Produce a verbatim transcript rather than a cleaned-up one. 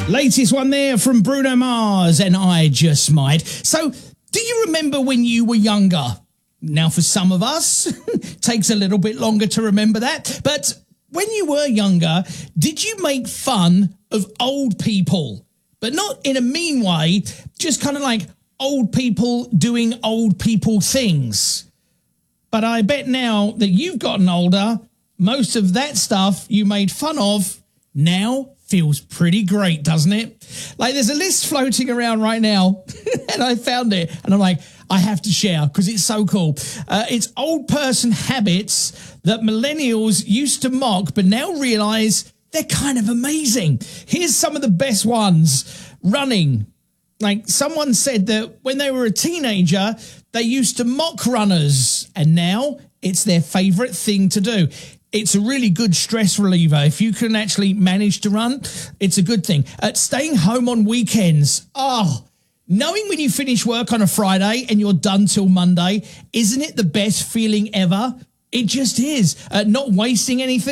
Latest one there from Bruno Mars and I Just Might. So, do you remember when you were younger? Now, for some of us, takes a little bit longer to remember that. But when you were younger, did you make fun of old people? But not in a mean way, just kind of like old people doing old people things. But I bet now that you've gotten older, most of that stuff you made fun of now feels pretty great, doesn't it? Like, there's a list floating around right now, and I found it, and I'm like, I have to share because it's so cool. Uh, it's old person habits that millennials used to mock, but now realize they're kind of amazing. Here's some of the best ones. Running. Like, someone said that when they were a teenager, they used to mock runners, and now it's their favorite thing to do. It's a really good stress reliever. If you can actually manage to run, it's a good thing. Uh, staying home on weekends. Oh, knowing when you finish work on a Friday and you're done till Monday, isn't it the best feeling ever? It just is. Uh, not wasting anything.